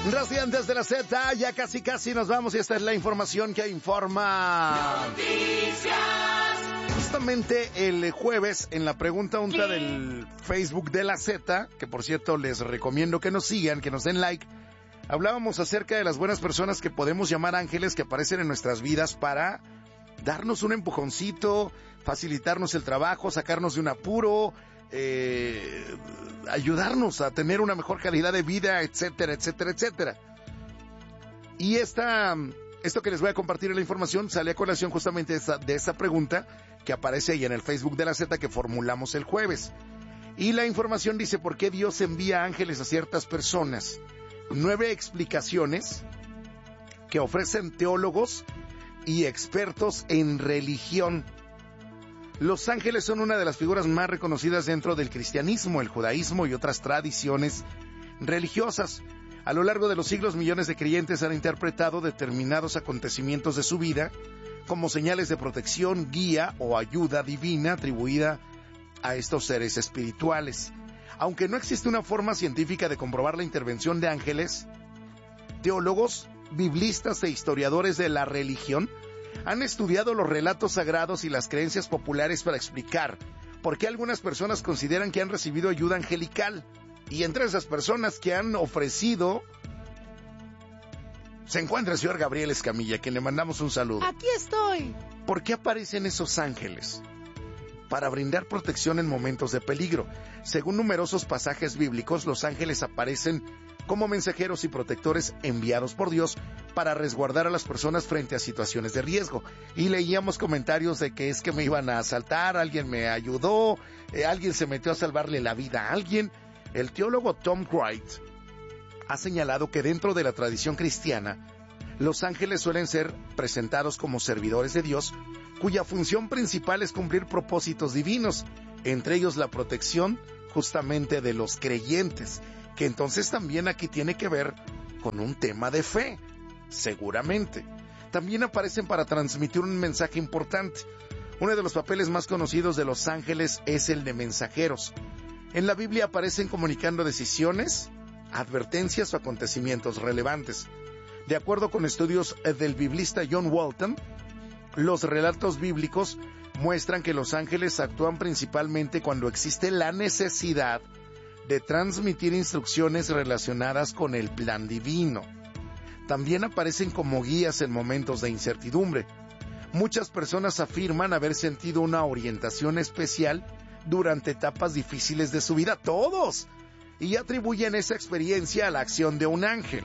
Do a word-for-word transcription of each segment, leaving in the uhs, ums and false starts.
Radiantes de la Z, ya casi casi nos vamos y esta es la información que informa. Noticias. Justamente el jueves, en la pregunta unta del Facebook de la Z, que por cierto les recomiendo que nos sigan, que nos den like, hablábamos acerca de las buenas personas que podemos llamar ángeles que aparecen en nuestras vidas para darnos un empujoncito, facilitarnos el trabajo, sacarnos de un apuro, eh, ayudarnos a tener una mejor calidad de vida, etcétera, etcétera, etcétera. Y esta, esto que les voy a compartir en la información sale a colación justamente de esta, de esta pregunta que aparece ahí en el Facebook de la Z que formulamos el jueves. Y la información dice: ¿por qué Dios envía ángeles a ciertas personas? Nueve explicaciones que ofrecen teólogos y expertos en religión. Los ángeles son una de las figuras más reconocidas dentro del cristianismo, el judaísmo y otras tradiciones religiosas. A lo largo de los siglos, millones de creyentes han interpretado determinados acontecimientos de su vida como señales de protección, guía o ayuda divina atribuida a estos seres espirituales. Aunque no existe una forma científica de comprobar la intervención de ángeles, teólogos, biblistas e historiadores de la religión han estudiado los relatos sagrados y las creencias populares para explicar por qué algunas personas consideran que han recibido ayuda angelical. Y entre esas personas que han ofrecido se encuentra el señor Gabriel Escamilla, a quien le mandamos un saludo. Aquí estoy. ¿Por qué aparecen esos ángeles? Para brindar protección en momentos de peligro. Según numerosos pasajes bíblicos, los ángeles aparecen como mensajeros y protectores enviados por Dios para resguardar a las personas frente a situaciones de riesgo. Y leíamos comentarios de que es que me iban a asaltar, alguien me ayudó, eh, alguien se metió a salvarle la vida a alguien. El teólogo Tom Wright ha señalado que dentro de la tradición cristiana, los ángeles suelen ser presentados como servidores de Dios, cuya función principal es cumplir propósitos divinos, entre ellos la protección justamente de los creyentes, que entonces también aquí tiene que ver con un tema de fe, seguramente. También aparecen para transmitir un mensaje importante. Uno de los papeles más conocidos de los ángeles es el de mensajeros. En la Biblia aparecen comunicando decisiones, advertencias o acontecimientos relevantes. De acuerdo con estudios del biblista John Walton, los relatos bíblicos muestran que los ángeles actúan principalmente cuando existe la necesidad de transmitir instrucciones relacionadas con el plan divino. También aparecen como guías en momentos de incertidumbre. Muchas personas afirman haber sentido una orientación especial durante etapas difíciles de su vida, todos, y atribuyen esa experiencia a la acción de un ángel.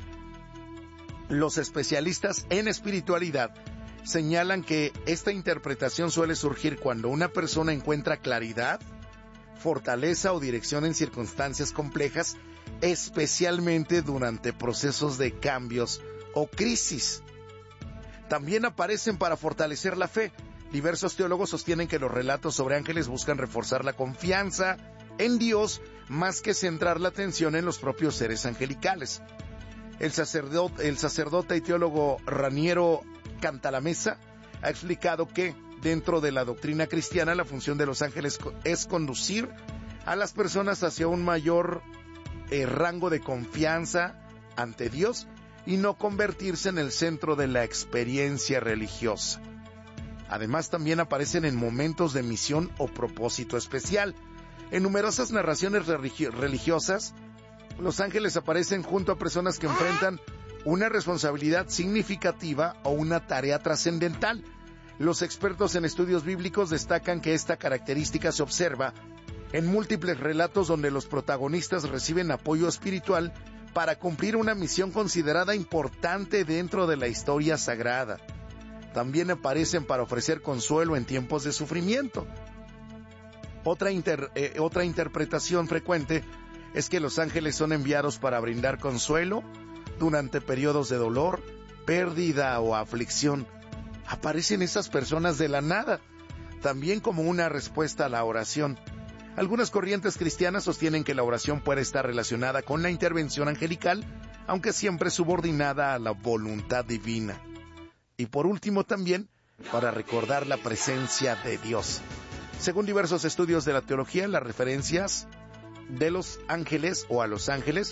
Los especialistas en espiritualidad señalan que esta interpretación suele surgir cuando una persona encuentra claridad, fortaleza o dirección en circunstancias complejas, especialmente durante procesos de cambios o crisis. También aparecen para fortalecer la fe. Diversos teólogos sostienen que los relatos sobre ángeles buscan reforzar la confianza en Dios más que centrar la atención en los propios seres angelicales. El sacerdote, el sacerdote y teólogo Raniero Cantalamessa ha explicado que dentro de la doctrina cristiana la función de los ángeles es conducir a las personas hacia un mayor eh, rango de confianza ante Dios y no convertirse en el centro de la experiencia religiosa. Además, también aparecen en momentos de misión o propósito especial. En numerosas narraciones religi- religiosas, los ángeles aparecen junto a personas que enfrentan una responsabilidad significativa o una tarea trascendental. Los expertos en estudios bíblicos destacan que esta característica se observa en múltiples relatos donde los protagonistas reciben apoyo espiritual para cumplir una misión considerada importante dentro de la historia sagrada. También aparecen para ofrecer consuelo en tiempos de sufrimiento. Otra, inter, eh, otra interpretación frecuente es que los ángeles son enviados para brindar consuelo durante periodos de dolor, pérdida o aflicción. Aparecen esas personas de la nada, también como una respuesta a la oración. Algunas corrientes cristianas sostienen que la oración puede estar relacionada con la intervención angelical, aunque siempre subordinada a la voluntad divina. Y por último también, para recordar la presencia de Dios. Según diversos estudios de la teología, las referencias de los ángeles o a los ángeles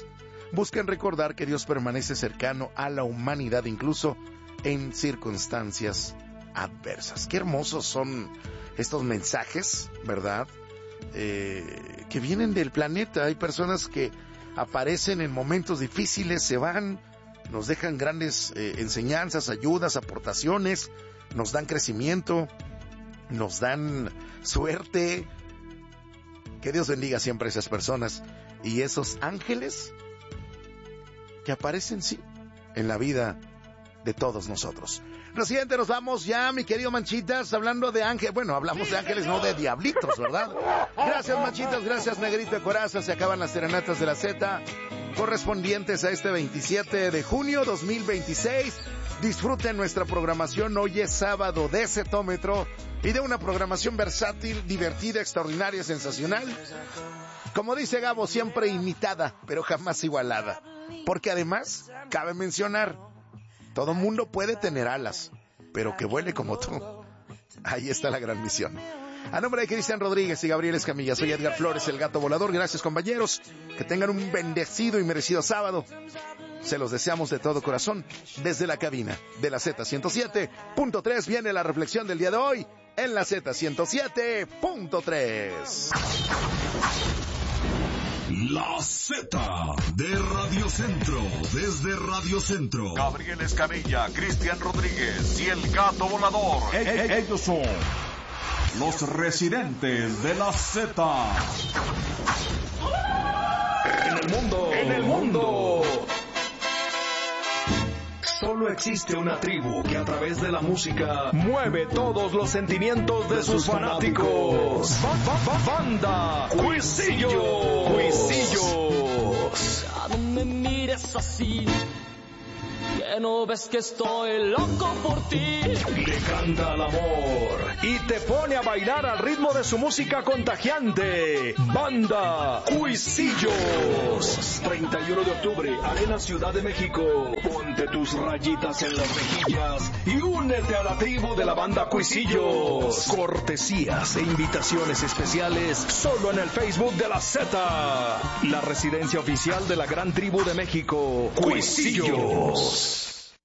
busquen recordar que Dios permanece cercano a la humanidad, incluso en circunstancias adversas. Qué hermosos son estos mensajes, ¿verdad? Eh, que vienen del planeta. Hay personas que aparecen en momentos difíciles, se van, nos dejan grandes eh, enseñanzas, ayudas, aportaciones, nos dan crecimiento, nos dan suerte. Que Dios bendiga siempre a esas personas y esos ángeles que aparecen, sí, en la vida de todos nosotros. Lo siguiente, nos vamos ya, mi querido Manchitas, hablando de ángeles. Bueno, hablamos de ángeles, no de diablitos, ¿verdad? Gracias, Manchitas, gracias, Negrito de Coraza. Se acaban las serenatas de la Z, correspondientes a este veintisiete de junio dos mil veintiséis. Disfruten nuestra programación. Hoy es sábado de Zetómetro y de una programación versátil, divertida, extraordinaria, sensacional. Como dice Gabo, siempre imitada, pero jamás igualada. Porque además, cabe mencionar, todo mundo puede tener alas, pero que vuele como tú. Ahí está la gran misión. A nombre de Cristian Rodríguez y Gabriel Escamilla, soy Edgar Flores, el Gato Volador. Gracias, compañeros. Que tengan un bendecido y merecido sábado. Se los deseamos de todo corazón. Desde la cabina de la Z ciento siete punto tres viene la reflexión del día de hoy en la Z ciento siete punto tres. La Z de Radio Centro, desde Radio Centro. Gabriel Escamilla, Cristian Rodríguez y el Gato Volador. E- e- ellos son los residentes de la Z. En el mundo, en el mundo. Solo existe una tribu que a través de la música mueve todos los sentimientos de, de sus fanáticos. Ba, ba, ba, banda Cuisillos. Cuisillos. Ya no me mires así, que no ves que estoy loco por ti. Le canta al amor y te pone a bailar al ritmo de su música contagiante. Banda Cuisillos. treinta y uno de octubre, Arena Ciudad de México. Ponte tus rayitas en las mejillas y únete a la tribu de la banda Cuisillos. Cortesías e invitaciones especiales solo en el Facebook de la Z. La residencia oficial de la gran tribu de México, Cuisillos.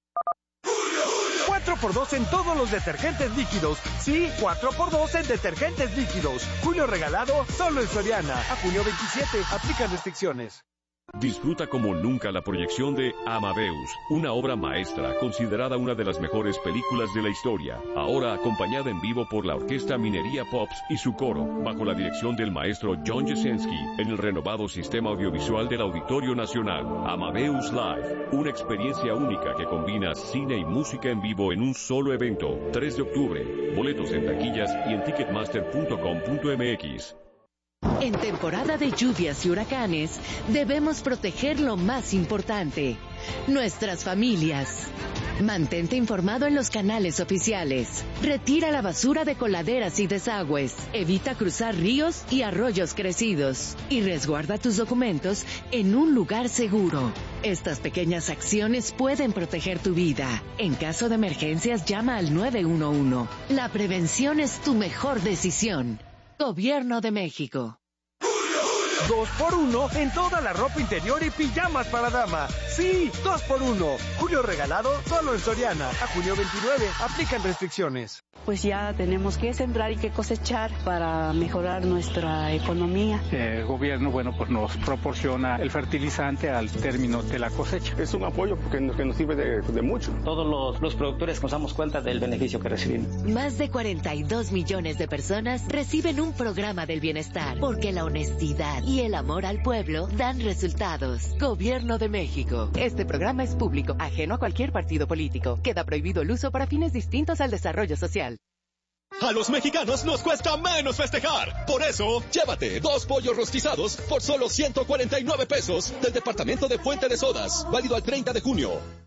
cuatro por dos en todos los detergentes líquidos. Sí, cuatro por dos en detergentes líquidos. Julio regalado solo en Soriana. A junio veintisiete. Aplican restricciones. Disfruta como nunca la proyección de Amadeus, una obra maestra considerada una de las mejores películas de la historia, ahora acompañada en vivo por la Orquesta Minería Pops y su coro, bajo la dirección del maestro John Jasenski, en el renovado sistema audiovisual del Auditorio Nacional. Amadeus Live, una experiencia única que combina cine y música en vivo en un solo evento. tres de octubre, boletos en taquillas y en ticketmaster punto com punto m x. En temporada de lluvias y huracanes, debemos proteger lo más importante, nuestras familias. Mantente informado en los canales oficiales. Retira la basura de coladeras y desagües. Evita cruzar ríos y arroyos crecidos. Y resguarda tus documentos en un lugar seguro. Estas pequeñas acciones pueden proteger tu vida. En caso de emergencias, llama al nueve uno uno. La prevención es tu mejor decisión. Gobierno de México. Dos por uno en toda la ropa interior y pijamas para dama. Sí, dos por uno. Julio regalado solo en Soriana. A junio veintinueve. Aplican restricciones. Pues ya tenemos que sembrar y que cosechar para mejorar nuestra economía. El gobierno, bueno, pues nos proporciona el fertilizante al término de la cosecha. Es un apoyo porque nos, que nos sirve de, de mucho. Todos los, los productores nos damos cuenta del beneficio que recibimos. Más de cuarenta y dos millones de personas reciben un programa del bienestar, porque la honestidad y el amor al pueblo dan resultados. Gobierno de México. Este programa es público, ajeno a cualquier partido político. Queda prohibido el uso para fines distintos al desarrollo social. A los mexicanos nos cuesta menos festejar. Por eso, llévate dos pollos rostizados por solo ciento cuarenta y nueve pesos del departamento de Fuente de Sodas. Válido al treinta de junio.